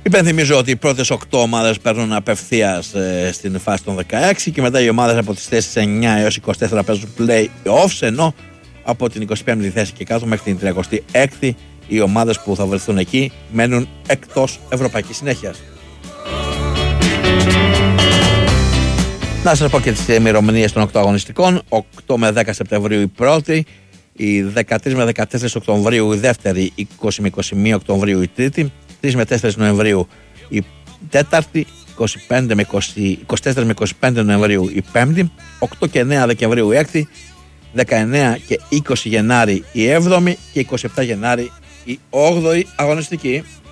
Υπενθυμίζω ότι οι πρώτες 8 ομάδες παίρνουν απευθείας στην φάση των 16 και μετά οι ομάδες από τις θέσεις 9 έως 24 παίζουν play-offs, ενώ από την 25η θέση και κάτω μέχρι την 36η οι ομάδες που θα βρεθούν εκεί μένουν εκτός ευρωπαϊκής συνέχειας. Να σας πω και τις ημερομηνίες των 8 αγωνιστικών. 8 με 10 Σεπτεμβρίου η πρώτη, η 13 με 14 Οκτωβρίου η δεύτερη, 20 με 21 Οκτωβρίου η τρίτη, 3 με 4 Νοεμβρίου η τέταρτη, 24 με 25 Νοεμβρίου η πέμπτη, 8 και 9 Δεκεμβρίου η έκτη, 19 και 20 Γενάρη η 7η και 27 Γενάρη η 8η αγωνιστική.